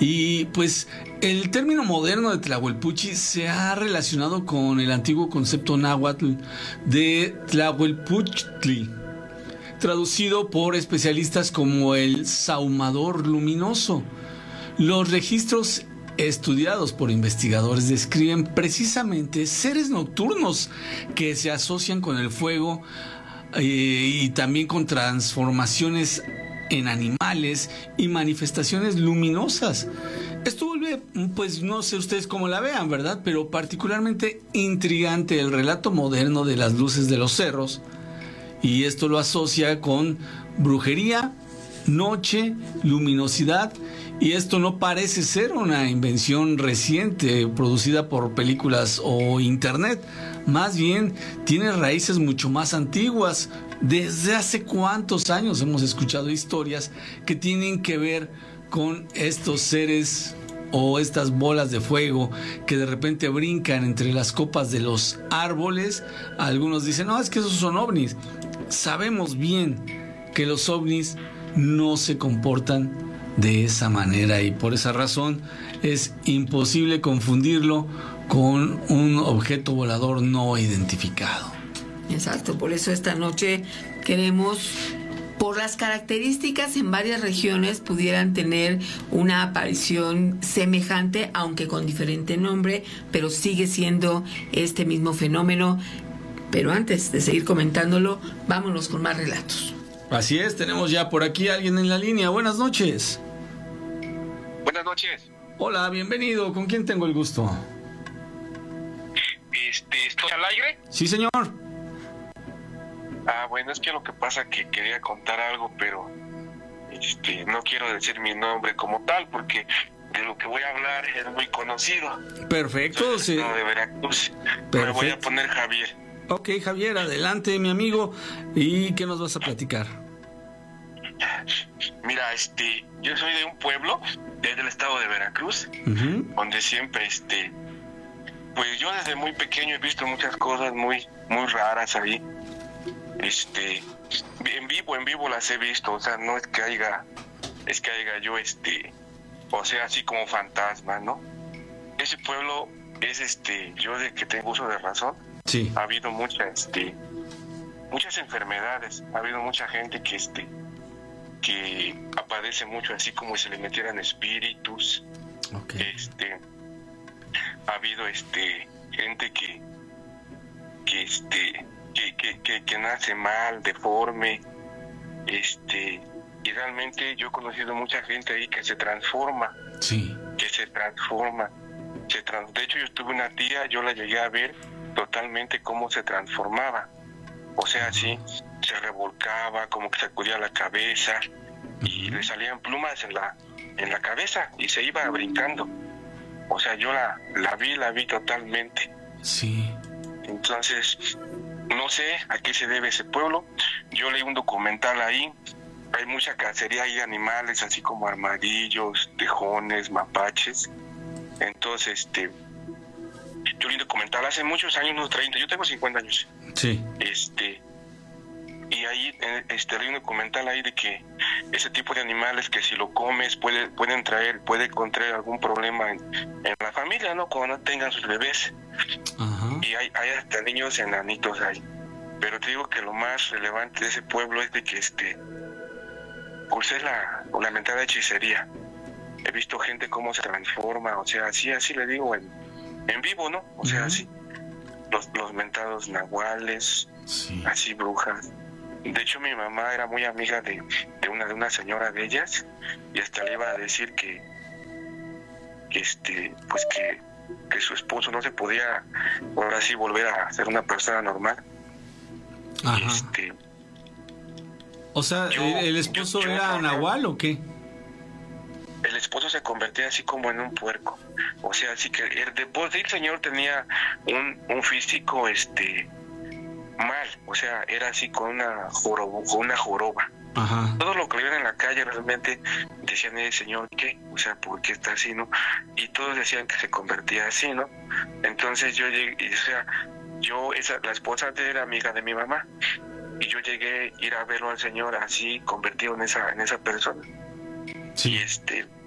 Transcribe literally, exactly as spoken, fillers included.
Y pues el término moderno de Tlahuelpuchi se ha relacionado con el antiguo concepto náhuatl de Tlahuelpuchtli, traducido por especialistas como el sahumador luminoso. Los registros estudiados por investigadores describen precisamente seres nocturnos que se asocian con el fuego eh, y también con transformaciones en animales y manifestaciones luminosas. Esto vuelve, pues no sé ustedes cómo la vean, ¿verdad? Pero particularmente intrigante el relato moderno de las luces de los cerros, y esto lo asocia con brujería, noche, luminosidad, y esto no parece ser una invención reciente producida por películas o internet. Más bien tiene raíces mucho más antiguas. ¿Desde hace cuántos años hemos escuchado historias que tienen que ver con estos seres o estas bolas de fuego que de repente brincan entre las copas de los árboles? Algunos dicen, no, es que esos son ovnis. Sabemos bien que los ovnis no se comportan de esa manera, y por esa razón es imposible confundirlo con un objeto volador no identificado. Exacto, por eso esta noche queremos, por las características en varias regiones pudieran tener una aparición semejante, aunque con diferente nombre, pero sigue siendo este mismo fenómeno. Pero antes de seguir comentándolo, vámonos con más relatos. Así es, tenemos ya por aquí a alguien en la línea. Buenas noches. Buenas noches. Hola, bienvenido. ¿Con quién tengo el gusto? Este, ¿estoy al aire? Sí, señor. Ah, bueno, es que lo que pasa es que quería contar algo, pero este, no quiero decir mi nombre como tal, porque de lo que voy a hablar es muy conocido. Perfecto, sí. No, de Veracruz. Perfecto. Me voy a poner Javier. Ok, Javier, adelante, mi amigo. ¿Y qué nos vas a platicar? Mira, este, yo soy de un pueblo, desde el estado de Veracruz, uh-huh. donde siempre, este, pues yo desde muy pequeño he visto muchas cosas muy, muy raras ahí. Este, en vivo, en vivo las he visto, o sea, no es que haya, es que haya yo, este, o sea, así como fantasma, ¿no? Ese pueblo es, este, yo de que tengo uso de razón, sí. Ha habido mucha, este, muchas enfermedades, ha habido mucha gente que, este, que padece mucho, así como si le metieran espíritus. Okay. Este, ha habido, este, gente que, que, este, que, que, que, que nace mal, deforme, este, y realmente yo he conocido mucha gente ahí que se transforma, sí. que se transforma, se trans... de hecho yo tuve una tía, yo la llegué a ver totalmente cómo se transformaba, o sea, así, se revolcaba, como que sacudía la cabeza, y le salían plumas en la, en la cabeza, y se iba brincando, o sea, yo la, la vi, la vi totalmente. Sí. Entonces, no sé a qué se debe ese pueblo. Yo leí un documental ahí, hay mucha cacería ahí de animales, así como armadillos, tejones, mapaches. Entonces, este, yo leí un documental hace muchos años, unos treinta, yo tengo cincuenta años. Sí. Este, y ahí, este, leí un documental ahí de que ese tipo de animales que si lo comes puede, pueden traer, puede contraer algún problema en, en la familia, ¿no? Cuando no tengan sus bebés. Ajá. Y hay, hay hasta niños enanitos ahí. Pero te digo que lo más relevante de ese pueblo es de que este pues es la, la mentada hechicería. He visto gente cómo se transforma, o sea, así, así le digo, en, en vivo, ¿no? O sea, uh-huh. así. Los, los mentados nahuales, sí. Así brujas. De hecho, mi mamá era muy amiga de, de una de una señora de ellas, y hasta le iba a decir que, que este, pues que, que su esposo no se podía ahora sí volver a ser una persona normal. Ajá. Este, o sea, yo, ¿el esposo yo, yo, era nahual o qué? El esposo se convertía así como en un puerco. O sea, así que el, después del señor tenía un, un físico este mal, o sea, era así con una joroba, con una joroba. Ajá. Todo lo que le vieron en la calle realmente decían, el señor, ¿qué? O sea, ¿por qué está así, no? Y todos decían que se convertía así, ¿no? Entonces yo llegué, y, o sea, yo, esa, la esposa de era amiga de mi mamá, y yo llegué a ir a verlo al señor así, convertido en esa, en esa persona. Sí. Y este,